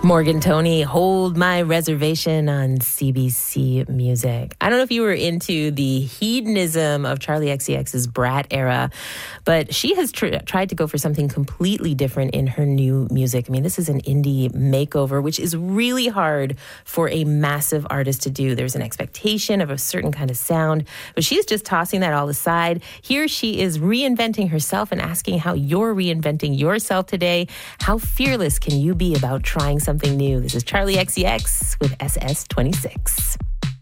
Morgan Tony, Hold My Reservation on CBC Music. I don't know if you were into the hedonism of Charli XCX's Brat era, but she has tried to go for something completely different in her new music. I mean, this is an indie makeover, which is really hard for a massive artist to do. There's an expectation of a certain kind of sound, but she's just tossing that all aside. Here she is reinventing herself and asking how you're reinventing yourself today. How fearless can you be about trying something new? This is Charli XCX with SS26.